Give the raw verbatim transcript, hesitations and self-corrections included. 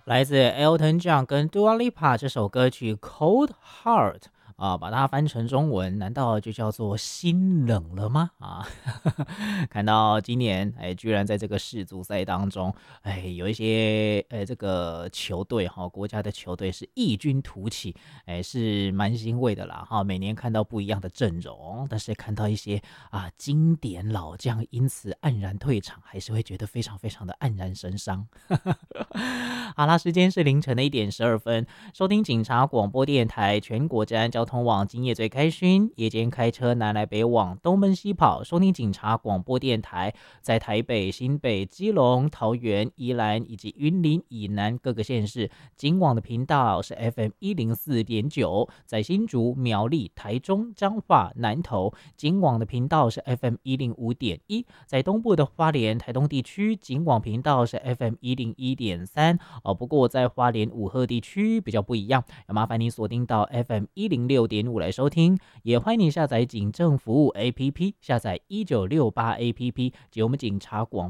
来自 Elton John 跟 Dua Lipa 这首歌曲《Cold Heart》啊，把它翻成中文，难道就叫做心冷了吗？啊，看到今年哎，居然在这个世足赛当中，哎，有一些呃这个球队哈、国家的球队是异军突起，哎，是蛮欣慰的啦哈。每年看到不一样的阵容，但是看到一些啊经典老将因此黯然退场，还是会觉得非常非常的黯然神伤。好啦，时间是凌晨的一点十二分，收听警察广播电台全国治安交通网，今夜最开勋，夜间开车南来北往，东奔西跑，收听警察广播电台，在台北、新北、基隆、桃园、宜兰以及云林以南各个县市，警广的频道是 F M 一零四点九，在新竹、苗栗、台中、彰化、南投，警广的频道是 F M 一零五点一，在东部的花莲、台东地区，警广频道是 F M 一零一点三。哦，不过在花莲五鹤地区比较不一样，要麻烦你锁定到 F M 一零六点五来收听，也欢迎你下载警政服务 A P P， 下载一九六八 A P P 及我们警察广